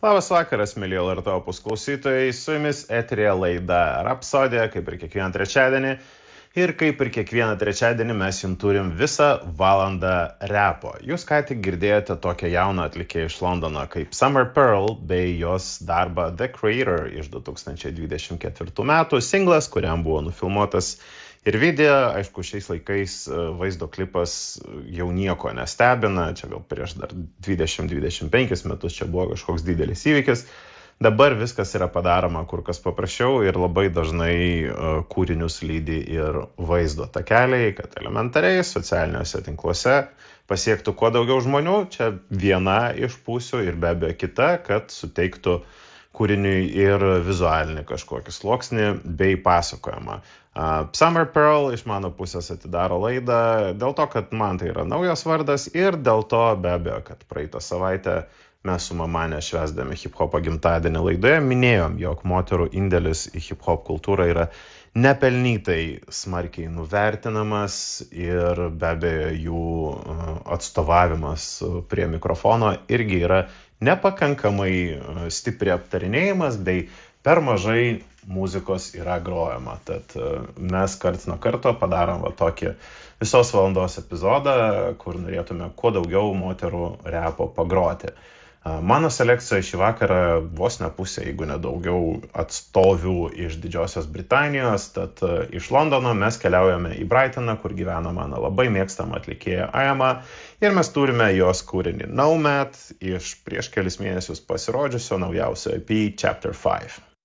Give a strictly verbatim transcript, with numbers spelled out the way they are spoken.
Labas vakaras, mėly L R T Opus klausytojai, su jumis eterija laida Rapsodija, kaip ir kiekvieną trečiadienį. Ir kaip ir kiekvieną trečiadienį mes jums turim visą valandą repo. Jūs ką tik girdėjote tokią jauną atlikėją iš Londono kaip Summer Pearl bei jos darbą The Creator iš du tūkstančiai dvidešimt ketvirtų metų, singlas, kuriam buvo nufilmuotas ir video. Aišku, šiais laikais vaizdo klipas jau nieko nestebina, čia gal prieš dar dvidešimt dvidešimt penkis metus čia buvo kažkoks didelis įvykis. Dabar viskas yra padaroma kur kas paprasčiau ir labai dažnai kūrinius lydi ir vaizdo takeliai, kad elementariai socialiniuose tinkluose pasiektų kuo daugiau žmonių. Čia viena iš pusių ir be abejo kita, kad suteiktų kūriniui ir vizualinį kažkokį sluoksnį bei pasakojimą. Uh, Summer Pearl iš mano pusės atidaro laidą dėl to, kad man tai yra naujas vardas ir dėl to be abejo, kad praeitą savaitę mes su mamane švęsdami hip-hopo gimtadienį laidoje minėjom, jog moterų indėlis į hip-hop kultūrą yra nepelnytai smarkiai nuvertinamas ir be abejo jų atstovavimas prie mikrofono irgi yra nepakankamai stipriai aptarinėjimas bei per mažai muzikos yra grojama. Tad mes karts nuo karto padarom va tokį visos valandos epizodą, kur norėtume kuo daugiau moterų repo pagroti. Mano selekcija šį vakarą vos ne pusė, jeigu ne daugiau atstovių iš Didžiosios Britanijos, tad iš Londono mes keliaujame į Brightoną, kur gyvena mano labai mėgstama atlikėja Ayama, ir mes turime jos kūrinį Nomad iš prieš kelis mėnesius pasirodžiusio naujausio E P Chapter five.